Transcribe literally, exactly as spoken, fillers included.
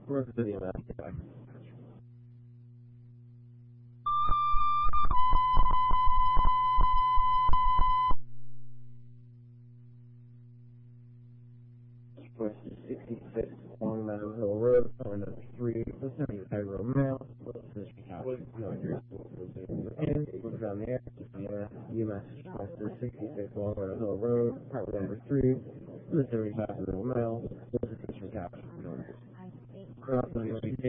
Work City, Mass. sixty-six Long Meadow Hill Road, car number three, the seventy-five year old male, position house, no address, and was on the air, U M S Express, sixty-six Long Meadow Hill Road, car number three, the seventy-five year old male, position house, no address.